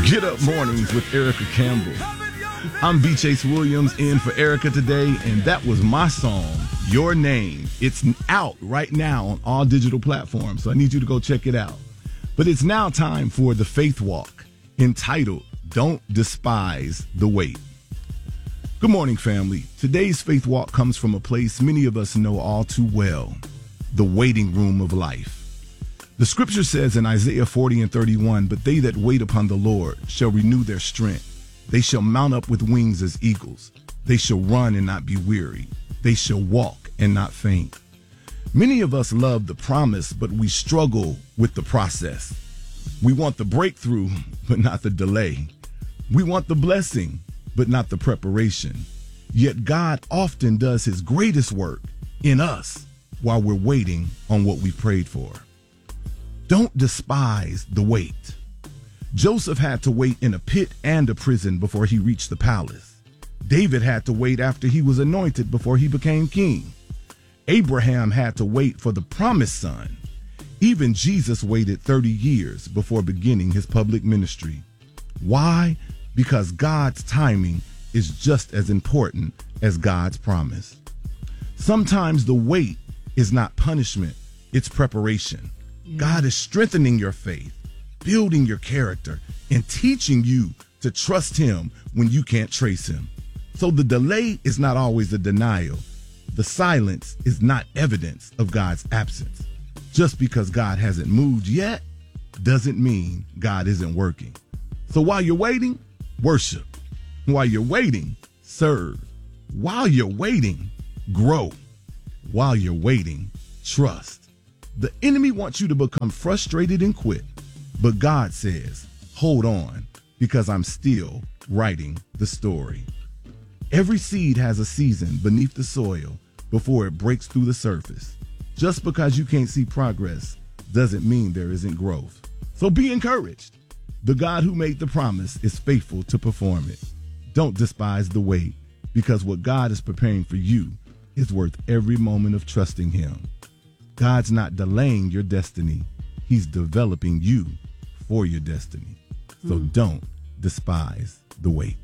Get Up Mornings with Erica Campbell. I'm B. Chase Williams in for Erica today, and that was my song, Your Name. It's out right now on all digital platforms, so I need you to go check it out. But it's now time for the Faith Walk, entitled, Don't Despise the Wait. Good morning, family. Today's Faith Walk comes from a place many of us know all too well, the waiting room of life. The scripture says in Isaiah 40:31, but they that wait upon the Lord shall renew their strength. They shall mount up with wings as eagles. They shall run and not be weary. They shall walk and not faint. Many of us love the promise, but we struggle with the process. We want the breakthrough, but not the delay. We want the blessing, but not the preparation. Yet God often does his greatest work in us while we're waiting on what we prayed for. Don't despise the wait. Joseph had to wait in a pit and a prison before he reached the palace. David had to wait after he was anointed before he became king. Abraham had to wait for the promised son. Even Jesus waited 30 years before beginning his public ministry. Why? Because God's timing is just as important as God's promise. Sometimes the wait is not punishment, it's preparation. God is strengthening your faith, building your character, and teaching you to trust him when you can't trace him. So the delay is not always a denial. The silence is not evidence of God's absence. Just because God hasn't moved yet doesn't mean God isn't working. So while you're waiting, worship. While you're waiting, serve. While you're waiting, grow. While you're waiting, trust. The enemy wants you to become frustrated and quit. But God says, hold on, because I'm still writing the story. Every seed has a season beneath the soil before it breaks through the surface. Just because you can't see progress doesn't mean there isn't growth. So be encouraged. The God who made the promise is faithful to perform it. Don't despise the wait, because what God is preparing for you is worth every moment of trusting him. God's not delaying your destiny. He's developing you for your destiny. So don't despise the wait.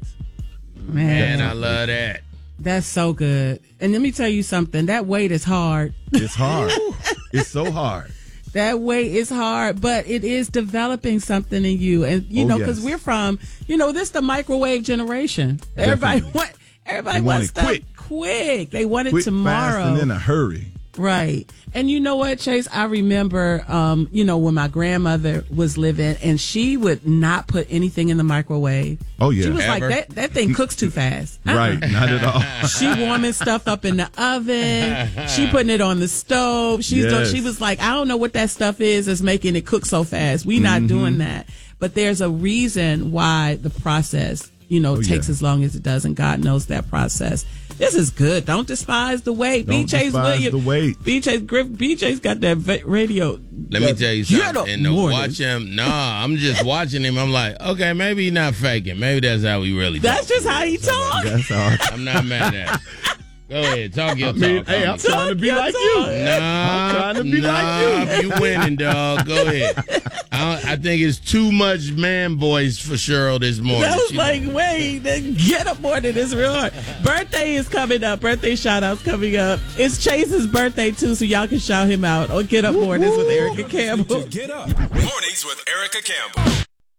Man, I love that. That's so good. And let me tell you something. That wait is hard. It's hard. It's so hard. That wait is hard, but it is developing something in you. And, you know, because we're from, this the microwave generation. Everybody wants stuff quick. They want it tomorrow. Fast, and in a hurry. Right. And you know what, Chase? I remember, when my grandmother was living, and she would not put anything in the microwave. Oh, yeah. She was like, that thing cooks too fast. Right. Not at all. She warming stuff up in the oven. She putting it on the stove. She was like, I don't know what that stuff is that's making it cook so fast. We not doing that. But there's a reason why the process, takes as long as it does, and God knows that process. This is good. Don't despise the wait. Don't despise the wait. BJ's got that radio. Let me tell you something. And to watch him, I'm just watching him. I'm like, okay, maybe he's not faking. Maybe that's how he really That's talks. just how he talks. That's how. I'm not mad at it. Go ahead, talk your talk. Hey, I'm trying to be like you. I'm trying to be like you winning, dog. Go ahead. I think it's too much man voice for Cheryl this morning. That was wait, Get Up Morning is real hard. Birthday is coming up. Birthday shout-outs coming up. It's Chase's birthday, too, so y'all can shout him out on Get Up Mornings with Erica Campbell. Get Up Mornings with Erica Campbell.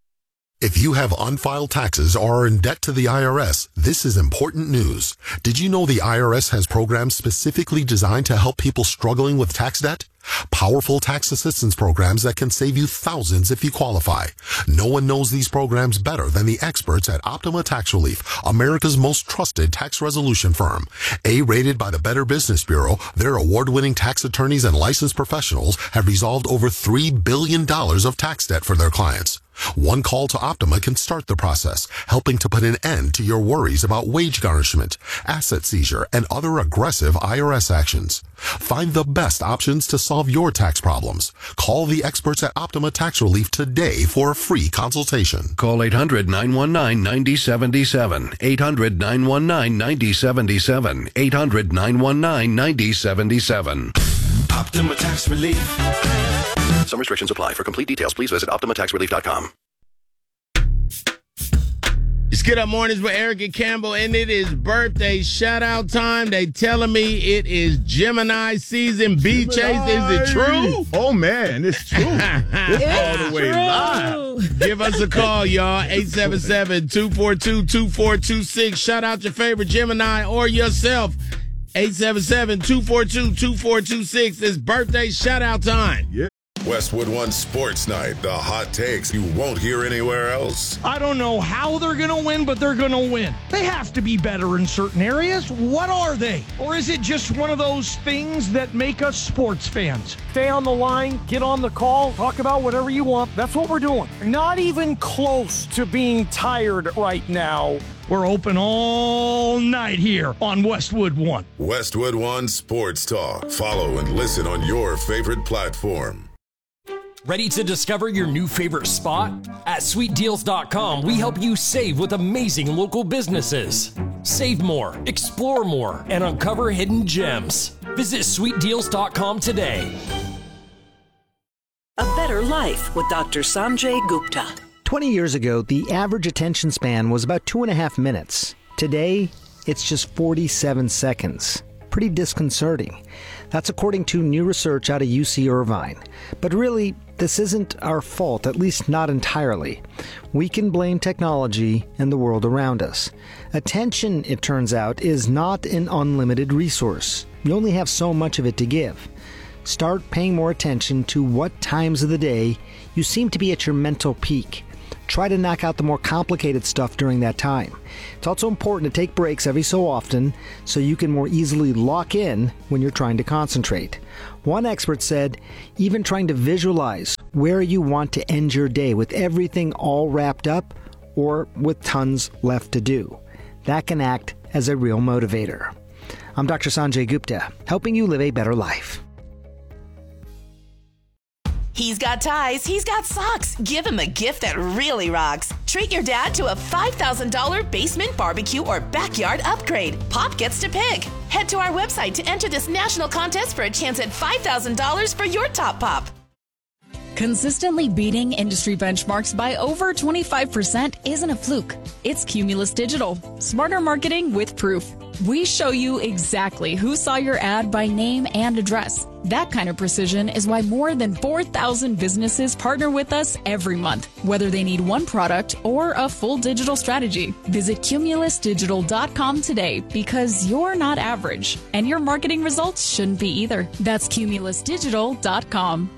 If you have unfiled taxes or are in debt to the IRS, this is important news. Did you know the IRS has programs specifically designed to help people struggling with tax debt? Powerful tax assistance programs that can save you thousands if you qualify. No one knows these programs better than the experts at Optima Tax Relief, America's most trusted tax resolution firm. A-rated by the Better Business Bureau, their award-winning tax attorneys and licensed professionals have resolved over $3 billion of tax debt for their clients. One call to Optima can start the process, helping to put an end to your worries about wage garnishment, asset seizure, and other aggressive IRS actions. Find the best options to solve your tax problems. Call the experts at Optima Tax Relief today for a free consultation. Call 800-919-9077. 800-919-9077. 800-919-9077. Optima Tax Relief. Some restrictions apply. For complete details, please visit OptimaTaxRelief.com. It's Get Up Mornings with Erica Campbell, and it is birthday shout-out time. They telling me it is Gemini season. B. Chase, is it true? Oh, man, it's true. It's all the way live. Give us a call, y'all. 877-242-2426. Shout out your favorite Gemini or yourself. 877-242-2426. It's birthday shout-out time. Yeah. Westwood One Sports Night, the hot takes you won't hear anywhere else. I don't know how they're going to win, but they're going to win. They have to be better in certain areas. What are they? Or is it just one of those things that make us sports fans? Stay on the line, get on the call, talk about whatever you want. That's what we're doing. Not even close to being tired right now. We're open all night here on Westwood One. Westwood One Sports Talk. Follow and listen on your favorite platform. Ready to discover your new favorite spot? At sweetdeals.com, we help you save with amazing local businesses. Save more, explore more, and uncover hidden gems. Visit sweetdeals.com today. A Better Life with Dr. Sanjay Gupta. 20 years ago, the average attention span was about 2.5 minutes. Today, it's just 47 seconds. Pretty disconcerting. That's according to new research out of UC Irvine. But really, this isn't our fault, at least not entirely. We can blame technology and the world around us. Attention, it turns out, is not an unlimited resource. You only have so much of it to give. Start paying more attention to what times of the day you seem to be at your mental peak. Try to knock out the more complicated stuff during that time. It's also important to take breaks every so often so you can more easily lock in when you're trying to concentrate. One expert said, even trying to visualize where you want to end your day with everything all wrapped up or with tons left to do. That can act as a real motivator. I'm Dr. Sanjay Gupta, helping you live a better life. He's got ties, he's got socks. Give him a gift that really rocks. Treat your dad to a $5,000 basement barbecue or backyard upgrade. Pop gets to pick. Head to our website to enter this national contest for a chance at $5,000 for your top pop. Consistently beating industry benchmarks by over 25% isn't a fluke. It's Cumulus Digital. Smarter marketing with proof. We show you exactly who saw your ad by name and address. That kind of precision is why more than 4,000 businesses partner with us every month, whether they need one product or a full digital strategy. Visit cumulusdigital.com today because you're not average, and your marketing results shouldn't be either. That's cumulusdigital.com.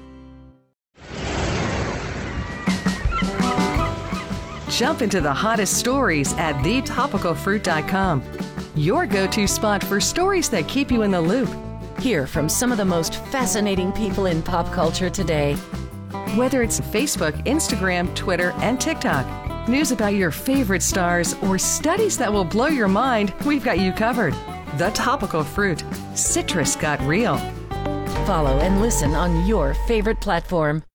Jump into the hottest stories at thetopicalfruit.com. Your go-to spot for stories that keep you in the loop. Hear from some of the most fascinating people in pop culture today. Whether it's Facebook, Instagram, Twitter, and TikTok, news about your favorite stars, or studies that will blow your mind, we've got you covered. The Topical Fruit. Citrus got real. Follow and listen on your favorite platform.